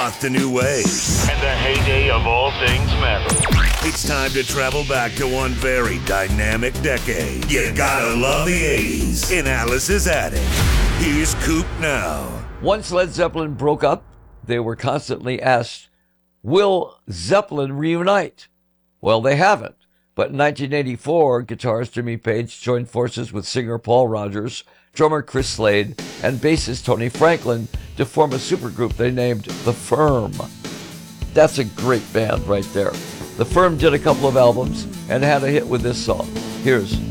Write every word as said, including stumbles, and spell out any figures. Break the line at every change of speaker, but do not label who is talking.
rocked a new way.
And the heyday of all things metal.
It's time to travel back to one very dynamic decade. You gotta love the eighties in Alice's Attic. Here's Coop now.
Once Led Zeppelin broke up, they were constantly asked, will Zeppelin reunite? Well, they haven't. But in nineteen eighty-four, guitarist Jimmy Page joined forces with singer Paul Rodgers, drummer Chris Slade, and bassist Tony Franklin to form a supergroup they named The Firm. That's a great band right there. The Firm did a couple of albums and had a hit with this song. Here's